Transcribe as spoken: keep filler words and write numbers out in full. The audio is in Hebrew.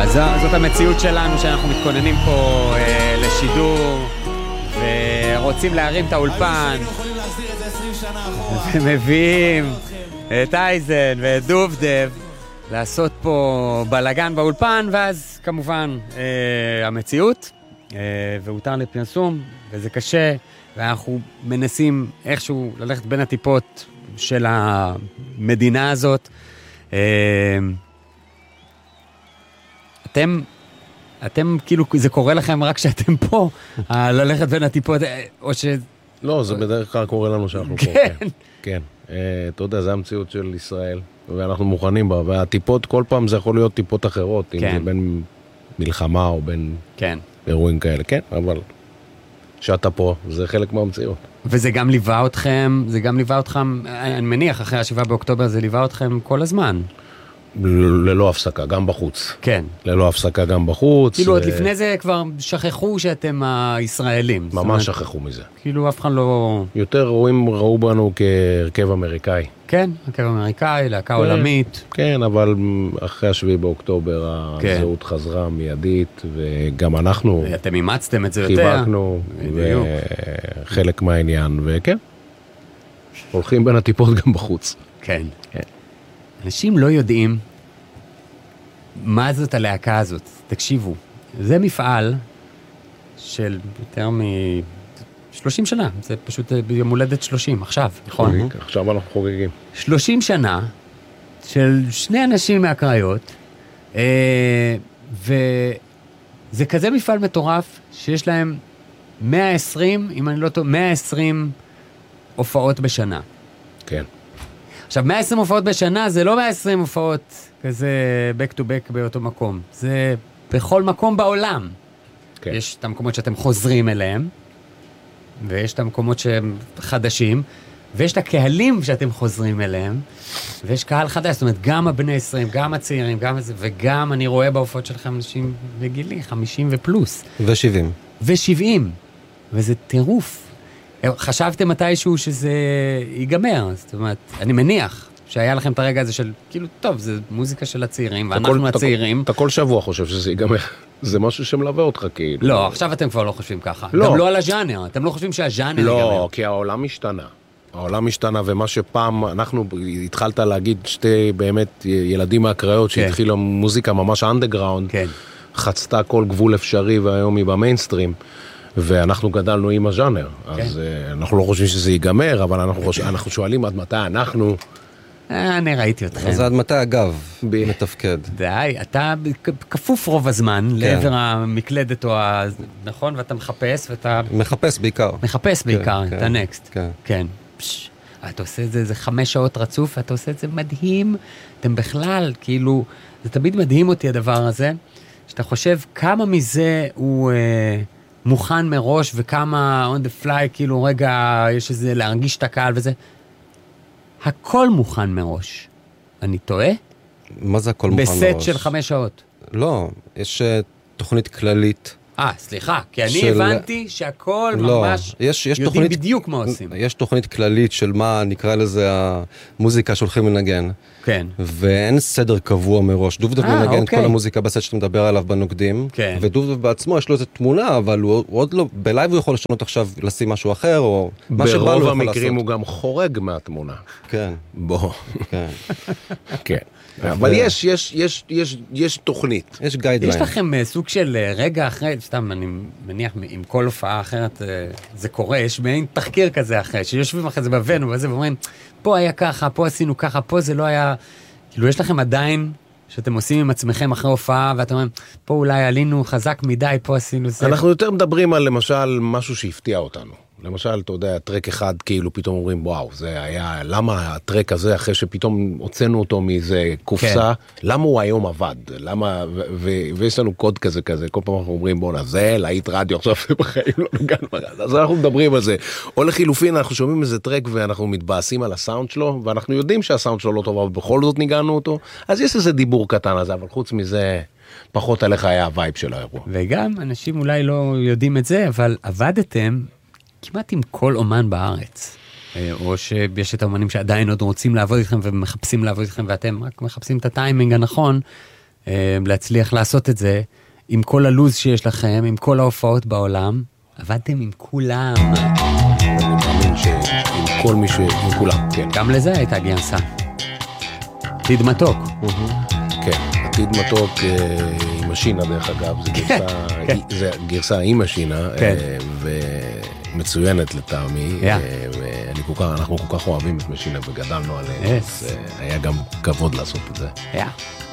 אז זאת המציאות שלנו, שאנחנו מתכוננים פה אה, לשידור ורוצים להרים את האולפן ומביאים את אייזן ואת דובדב לעשות פה בלגן באולפן, ואז כמובן אה, המציאות אה, והותר לפרסום, וזה קשה, ואנחנו מנסים איכשהו ללכת בין הטיפות של המדינה הזאת. אה, אתם, אתם כאילו, זה קורה לכם רק שאתם פה, ללכת בין הטיפות, או ש... לא, זה בדרך כלל קורה לנו שאנחנו פה. כן. כן. אתה יודע, זה המציאות של ישראל, ואנחנו מוכנים בה, והטיפות, כל פעם זה יכול להיות טיפות אחרות, אם זה בין מלחמה או בין אירועים כאלה, כן, אבל שאתה פה, זה חלק מהמציאות. וזה גם ליווה אתכם, זה גם ליווה אתכם, אני מניח, אחרי השבעה באוקטובר, זה ליווה אתכם כל הזמן. ללא הפסקה, גם בחוץ. כן. ללא הפסקה גם בחוץ. כאילו עוד לפני זה כבר שכחו שאתם הישראלים. ממש שכחו מזה. כאילו אף אחד לא... יותר רואים, ראו בנו כהרכב אמריקאי. כן, הרכב אמריקאי, להקה עולמית. כן, אבל אחרי השביעי באוקטובר הזהות חזרה מיידית, וגם אנחנו... אתם אימצתם את זה יותר. חיבקנו, וחלק מהעניין, וכן. הולכים בין הטיפות גם בחוץ. כן. כן. אנשים לא יודעים מה זאת הלהקה הזאת. תקשיבו, זה מפעל של יותר מ-שלושים שנה. זה פשוט ביום הולדת שלושים, עכשיו, נכון? עכשיו אנחנו חוגגים. שלושים שנה של שני אנשים מהקריות, וזה כזה מפעל מטורף שיש להם מאה ועשרים, אם אני לא טועה, מאה ועשרים הופעות בשנה. כן. עכשיו, מאה ועשרים הופעות בשנה, זה לא מאה ועשרים הופעות כזה back to back באותו מקום. זה בכל מקום בעולם. כן. יש את המקומות שאתם חוזרים אליהם, ויש את המקומות שהם חדשים, ויש את הקהלים שאתם חוזרים אליהם, ויש קהל חדש, זאת אומרת, גם הבני עשרים, גם הצעירים, גם זה, וגם אני רואה בהופעות שלכם אנשים בגילי, חמישים ופלוס. ו-שבעים. ו-שבעים. וזה טירוף. חשבתם מתישהו שזה ייגמר, זאת אומרת, אני מניח שהיה לכם את הרגע הזה של, כאילו, טוב, זה מוזיקה של הצעירים, ואנחנו הצעירים. אתה כל שבוע חושב שזה ייגמר, זה משהו שמלווה אותך, כאילו. לא, עכשיו אתם כבר לא חושבים ככה. גם לא על הז'אנר, אתם לא חושבים שהז'אנר ייגמר. לא, כי העולם משתנה. העולם משתנה, ומה שפעם, אנחנו, התחלת להגיד שתי באמת ילדים מהקריות, שהתחילו מוזיקה ממש אנדרגראונד, חצתה כל גבול אפשרי, והיום היא במיינסטרים. ואנחנו גדלנו עם הז'אנר, אז אנחנו לא חושבים שזה ייגמר, אבל אנחנו שואלים עד מתי אנחנו... אני ראיתי אתכם. אז עד מתי הגב מתפקד? די, אתה כפוף רוב הזמן לעבר המקלדת או ה... נכון? ואתה מחפש ואתה... מחפש בעיקר. מחפש בעיקר, את הנקסט. כן. אתה עושה את זה, זה חמש שעות רצוף, ואתה עושה את זה מדהים. אתם בכלל, כאילו, זה תמיד מדהים אותי הדבר הזה, שאתה חושב כמה מזה הוא... מוכן מראש, וכמה on the fly, כאילו רגע, יש איזה להרגיש את הקהל וזה. הכל מוכן מראש. אני טועה? מה זה הכל מוכן מראש? בסט של חמש שעות. לא, יש תוכנית כללית. אה, סליחה, כי אני של... הבנתי שהכל לא, ממש יש, יש יודעים תוכנית, בדיוק מה עושים. יש תוכנית כללית של מה נקרא לזה המוזיקה שהולכים לנגן. כן. ואין סדר קבוע מראש. דובדב 아, מנגן אוקיי. את כל המוזיקה בסט שאתה מדבר עליו בנוקדים. כן. ודובדב בעצמו יש לו איזו תמונה, אבל הוא, הוא עוד לא, בלייב הוא יכול לשנות עכשיו לשים משהו אחר, או מה שבא לו יכול לעשות. ברוב המקרים הוא גם חורג מהתמונה. כן. בוא. כן. כן. אבל יש, יש, יש, יש, יש תוכנית. יש גיידליין. יש לכם סוג של רגע אחרי, סתם, אני מניח, עם כל הופעה אחרת זה קורה, יש מעין תחקיר כזה אחרי, שיושבים אחרי זה בבנו וזה, ואומרים, פה היה ככה, פה עשינו ככה, פה זה לא היה, כאילו יש לכם עדיין, שאתם עושים עם עצמכם אחרי הופעה, ואתם אומרים, פה אולי עלינו חזק מדי, פה עשינו זה. אנחנו יותר מדברים על, למשל, משהו שהפתיע אותנו. למשל, אתה יודע, טרק אחד, כאילו פתאום אומרים, וואו, זה היה, למה הטרק הזה, אחרי שפתאום הוצאנו אותו מאיזה קופסה, כן. למה הוא היום עבד? למה, ו- ו- ויש לנו קוד כזה כזה, כל פעם אנחנו אומרים, בוא נזה, להיט רדיו, עכשיו זה בחיים לא נגן מרד. אז אנחנו מדברים על זה. או לחילופין, אנחנו שומעים איזה טרק, ואנחנו מתבאסים על הסאונד שלו, ואנחנו יודעים שהסאונד שלו לא טוב, אבל בכל זאת ניגענו אותו. אז יש איזה דיבור קטן הזה, אבל חוץ מזה, פחות עליך היה הווייב של האירוע. וגם, אנשים אולי לא יודעים את זה, אבל עבדתם כמעט עם כל אומן בארץ, או שיש את האומנים שעדיין עוד רוצים לעבוד איתכם ומחפשים לעבוד איתכם, ואתם רק מחפשים את הטיימינג הנכון, להצליח לעשות את זה, עם כל הלוז שיש לכם, עם כל ההופעות בעולם, עבדתם עם כולם. אני מאמין שעם כל מי ש... עם כולם, כן. גם לזה הייתה גרסה. עתיד מתוק. כן, עתיד מתוק עם השינה דרך אגב, זה גרסה עם השינה, ומצוינת לטעמי, ואנחנו כל כך אוהבים את משינה וגדלנו עליהם, אז היה גם כבוד לעשות את זה.